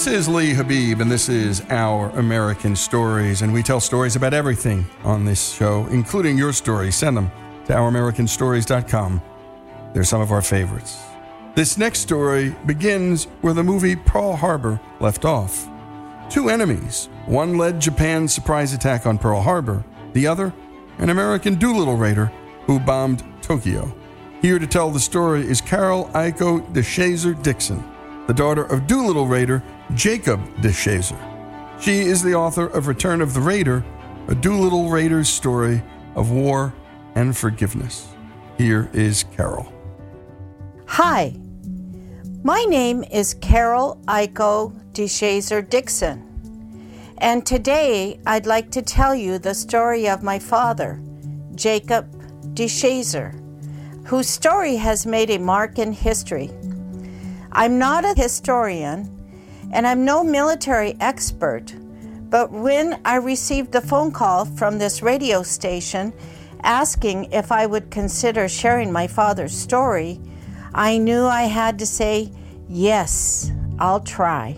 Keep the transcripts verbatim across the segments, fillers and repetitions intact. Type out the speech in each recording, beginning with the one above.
is Lee Habib, and this is Our American Stories, and we tell stories about everything on this show, including your stories. Send them to our american stories dot com. They're some of our favorites. This next story begins where the movie Pearl Harbor left off. Two enemies. One led Japan's surprise attack on Pearl Harbor. The other, an American Doolittle Raider who bombed Tokyo. Here to tell the story is Carol Iko DeShazer Dixon, the daughter of Doolittle Raider Jacob DeShazer. She is the author of Return of the Raider, a Doolittle Raider's story of war and forgiveness. Here is Carol. Hi, my name is Carol Iko DeShazer Dixon, and today I'd like to tell you the story of my father, Jacob DeShazer, whose story has made a mark in history. I'm not a historian, and I'm no military expert, but when I received the phone call from this radio station asking if I would consider sharing my father's story, I knew I had to say, yes, I'll try.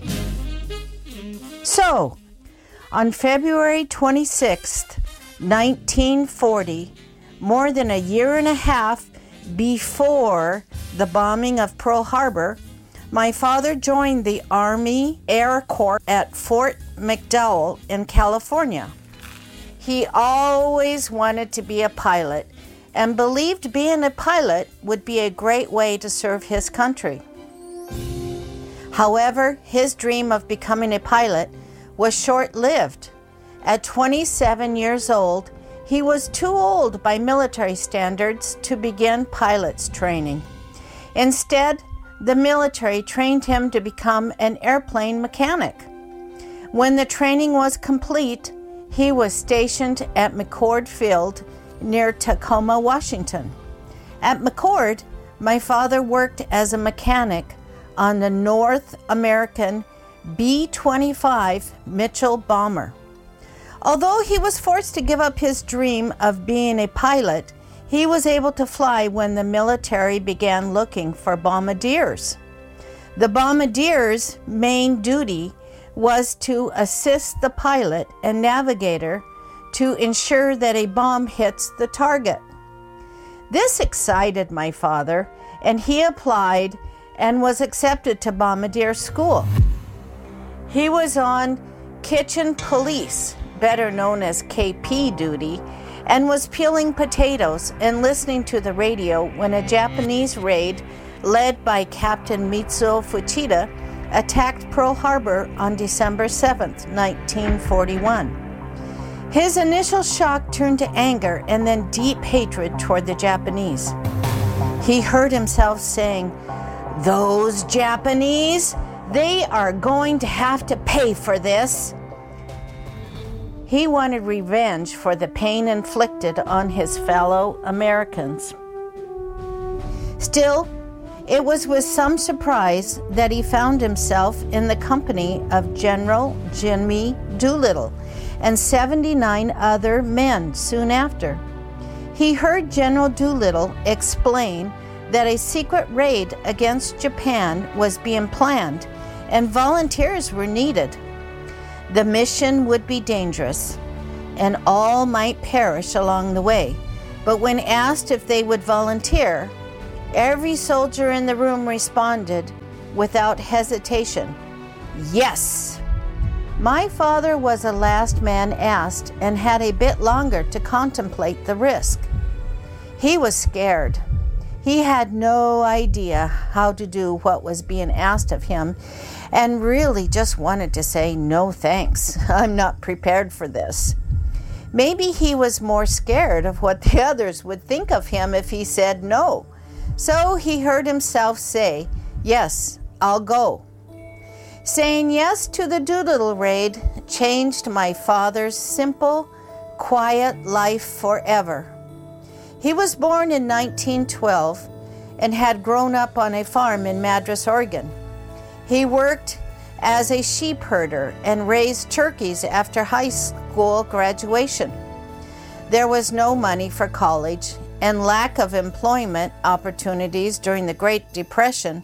So, on February twenty-sixth, nineteen forty, more than a year and a half before the bombing of Pearl Harbor, my father joined the Army Air Corps at Fort McDowell in California. He always wanted to be a pilot and believed being a pilot would be a great way to serve his country. However, his dream of becoming a pilot was short-lived. At twenty-seven years old, he was too old by military standards to begin pilot's training. Instead, the military trained him to become an airplane mechanic. When the training was complete, he was stationed at McChord Field near Tacoma, Washington. At McChord, my father worked as a mechanic on the North American B twenty-five Mitchell bomber. Although he was forced to give up his dream of being a pilot, he was able to fly when the military began looking for bombardiers. The bombardier's main duty was to assist the pilot and navigator to ensure that a bomb hits the target. This excited my father, and he applied and was accepted to bombardier school. He was on kitchen police, better known as K P duty, and was peeling potatoes and listening to the radio when a Japanese raid led by Captain Mitsuo Fuchida attacked Pearl Harbor on December seventh, nineteen forty-one. His initial shock turned to anger and then deep hatred toward the Japanese. He heard himself saying, "Those Japanese, they are going to have to pay for this." He wanted revenge for the pain inflicted on his fellow Americans. Still, it was with some surprise that he found himself in the company of General Jimmy Doolittle and seventy-nine other men soon after. He heard General Doolittle explain that a secret raid against Japan was being planned and volunteers were needed. The mission would be dangerous, and all might perish along the way. But when asked if they would volunteer, every soldier in the room responded without hesitation, "Yes." My father was the last man asked and had a bit longer to contemplate the risk. He was scared. He had no idea how to do what was being asked of him and really just wanted to say, "No thanks, I'm not prepared for this." Maybe he was more scared of what the others would think of him if he said no. So he heard himself say, "Yes, I'll go." Saying yes to the Doolittle raid changed my father's simple, quiet life forever. He was born in nineteen twelve and had grown up on a farm in Madras, Oregon. He worked as a sheep herder and raised turkeys after high school graduation. There was no money for college, and lack of employment opportunities during the Great Depression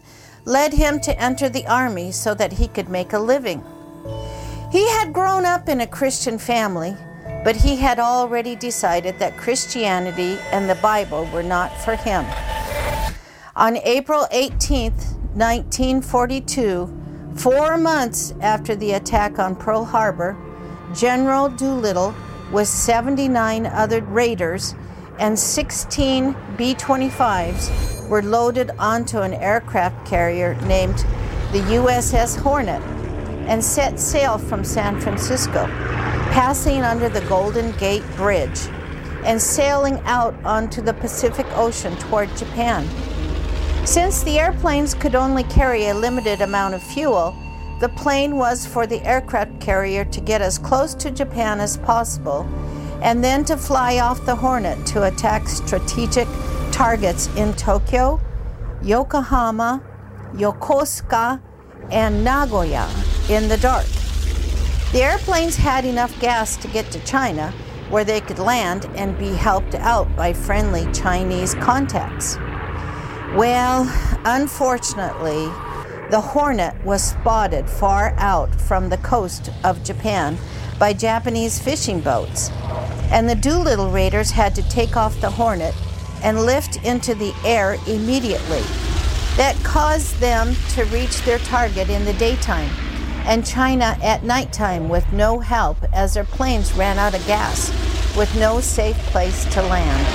led him to enter the army so that he could make a living. He had grown up in a Christian family, but he had already decided that Christianity and the Bible were not for him. On April eighteenth, nineteen forty-two, four months after the attack on Pearl Harbor, General Doolittle with seventy-nine other raiders and sixteen B twenty-fives were loaded onto an aircraft carrier named the U S S Hornet and set sail from San Francisco, passing under the Golden Gate Bridge and sailing out onto the Pacific Ocean toward Japan. Since the airplanes could only carry a limited amount of fuel, the plan was for the aircraft carrier to get as close to Japan as possible and then to fly off the Hornet to attack strategic targets in Tokyo, Yokohama, Yokosuka, and Nagoya in the dark. The airplanes had enough gas to get to China, where they could land and be helped out by friendly Chinese contacts. Well, unfortunately, the Hornet was spotted far out from the coast of Japan by Japanese fishing boats, and the Doolittle raiders had to take off the Hornet and lift into the air immediately. That caused them to reach their target in the daytime and China at nighttime with no help as their planes ran out of gas with no safe place to land.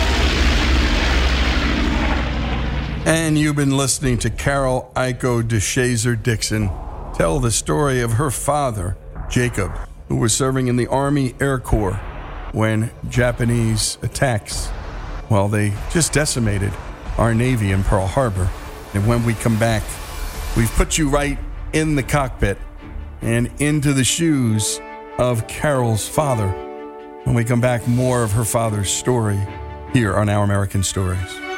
And you've been listening to Carol Iko DeShazer Dixon tell the story of her father, Jacob, who was serving in the Army Air Corps when Japanese attacks, well, they just decimated our Navy in Pearl Harbor. And when we come back, we've put you right in the cockpit and into the shoes of Carol's father. When we come back, more of her father's story here on Our American Stories.